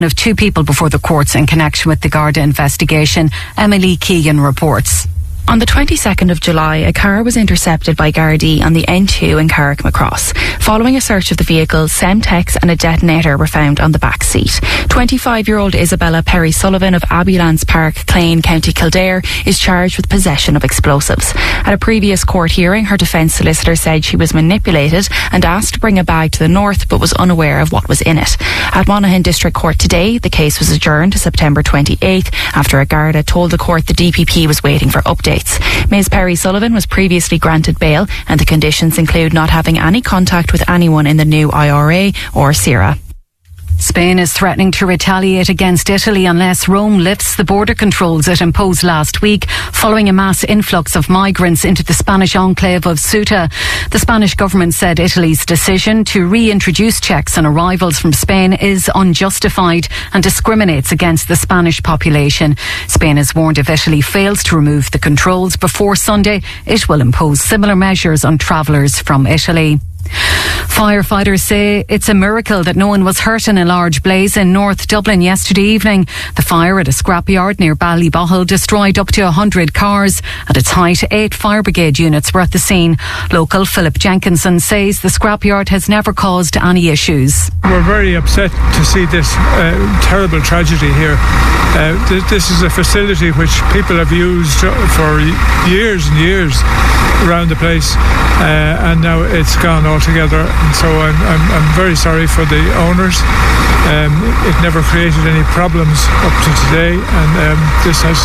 of 2 people before the courts in connection with the Garda investigation. Emily Keegan reports. On the 22nd of July, a car was intercepted by Gardaí on the N2 in Carrickmacross. Following a search of the vehicle, Semtex and a detonator were found on the back seat. 25-year-old Isabella Perry Sullivan of Abbeylands Park, Clane, County Kildare, is charged with possession of explosives. At a previous court hearing, her defence solicitor said she was manipulated and asked to bring a bag to the north, but was unaware of what was in it. At Monaghan District Court today, the case was adjourned to September 28th after a Garda told the court the DPP was waiting for updates. Ms Perry Sullivan was previously granted bail, and the conditions include not having any contact with anyone in the new IRA or SERA. Spain is threatening to retaliate against Italy unless Rome lifts the border controls it imposed last week following a mass influx of migrants into the Spanish enclave of Ceuta. The Spanish government said Italy's decision to reintroduce checks on arrivals from Spain is unjustified and discriminates against the Spanish population. Spain has warned if Italy fails to remove the controls before Sunday, it will impose similar measures on travellers from Italy. Firefighters say it's a miracle that no one was hurt in a large blaze in North Dublin yesterday evening. The fire at a scrapyard near Ballybohol destroyed up to 100 cars. At its height, 8 fire brigade units were at the scene. Local Philip Jenkinson says the scrapyard has never caused any issues. We're very upset to see this terrible tragedy here. This is a facility which people have used for years and years around the place, and now it's gone altogether. And so I'm very sorry for the owners. It never created any problems up to today, and this has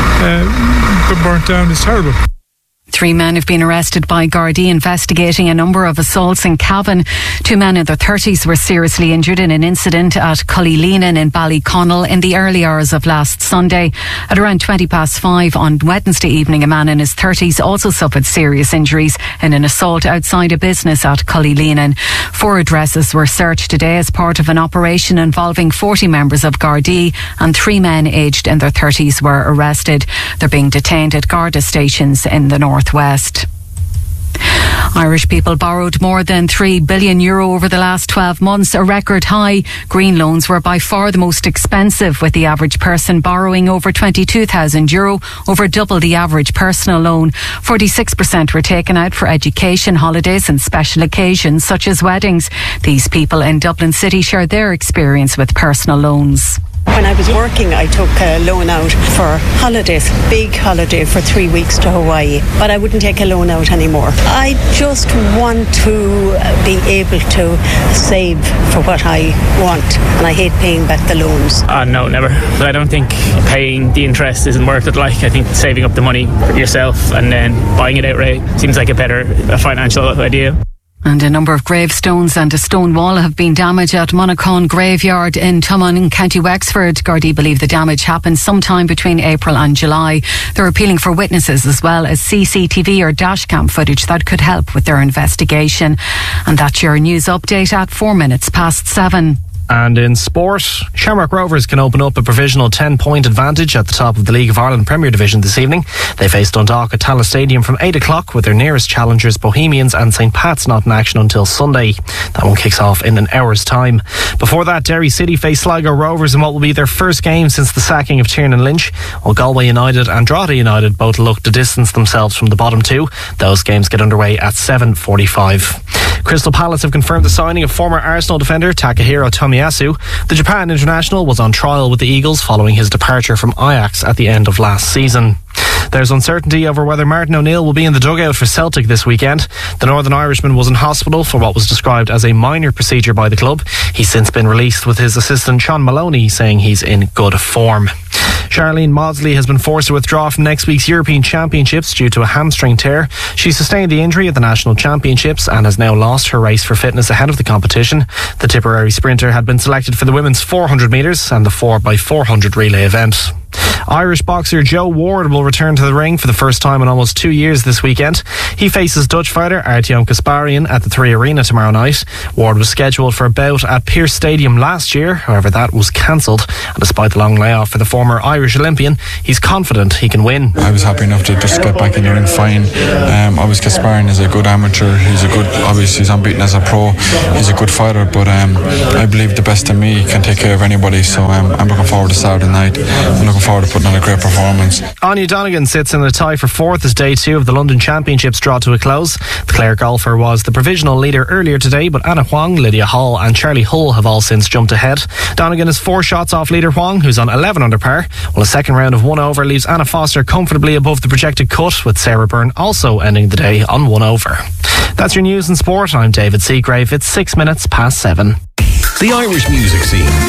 been burnt down. It's terrible. 3 men have been arrested by Gardaí investigating a number of assaults in Cavan. 2 men in their 30s were seriously injured in an incident at Cullyleenan in Ballyconnell in the early hours of last Sunday. At around 5:20 on Wednesday evening, a man in his 30s also suffered serious injuries in an assault outside a business at Cullyleenan. 4 addresses were searched today as part of an operation involving 40 members of Gardaí, and 3 men aged in their 30s were arrested. They're being detained at Garda stations in the northwest. Irish people borrowed more than €3 billion over the last 12 months, a record high. Green loans were by far the most expensive, with the average person borrowing over €22,000, over double the average personal loan. 46% were taken out for education, holidays and special occasions such as weddings. These people in Dublin City share their experience with personal loans. When I was working, I took a loan out for holidays, big holiday for 3 weeks to Hawaii, but I wouldn't take a loan out anymore. I just want to be able to save for what I want, and I hate paying back the loans. No, never. But I don't think paying the interest isn't worth it. I think saving up the money for yourself and then buying it outright seems like a better financial idea. And a number of gravestones and a stone wall have been damaged at Monaghan Graveyard in Tumon in County Wexford. Gardaí believe the damage happened sometime between April and July. They're appealing for witnesses as well as CCTV or dashcam footage that could help with their investigation. And that's your news update at 7:04. And in sport, Shamrock Rovers can open up a provisional 10-point advantage at the top of the League of Ireland Premier Division this evening. They face Dundalk at Tallaght Stadium from 8 o'clock, with their nearest challengers Bohemians and St Pat's not in action until Sunday. That one kicks off in an hour's time. Before that, Derry City face Sligo Rovers in what will be their first game since the sacking of Tiernan Lynch, while Galway United and Drogheda United both look to distance themselves from the bottom 2. Those games get underway at 7:45. Crystal Palace have confirmed the signing of former Arsenal defender Takahiro Tomiyasu. The Japan international was on trial with the Eagles following his departure from Ajax at the end of last season. There's uncertainty over whether Martin O'Neill will be in the dugout for Celtic this weekend. The Northern Irishman was in hospital for what was described as a minor procedure by the club. He's since been released, with his assistant Sean Maloney saying he's in good form. Charlene Maudsley has been forced to withdraw from next week's European Championships due to a hamstring tear. She sustained the injury at the National Championships and has now lost her race for fitness ahead of the competition. The Tipperary sprinter had been selected for the women's 400 metres and the 4x400 relay event. Irish boxer Joe Ward will return to the ring for the first time in almost 2 years this weekend. He faces Dutch fighter Artyom Kasparian at the 3 Arena tomorrow night. Ward was scheduled for a bout at Pierce Stadium last year, however that was cancelled, and despite the long layoff for the former Irish Olympian, he's confident he can win. I was happy enough to just get back in the ring fine. Obviously Kasparian is a good amateur, he's unbeaten as a pro, he's a good fighter, but I believe the best in me can take care of anybody, so I'm looking forward to Saturday night. I'm looking forward to putting on a great performance. Anya Donegan sits in the tie for 4th as Day 2 of the London Championships draw to a close. The Clare golfer was the provisional leader earlier today, but Anna Huang, Lydia Hall and Charlie Hull have all since jumped ahead. Donegan is 4 shots off leader Huang, who's on 11 under par, while a second round of 1 over leaves Anna Foster comfortably above the projected cut, with Sarah Byrne also ending the day on 1 over. That's your news and sport. I'm David Seagrave. It's 6 minutes past 7. The Irish music scene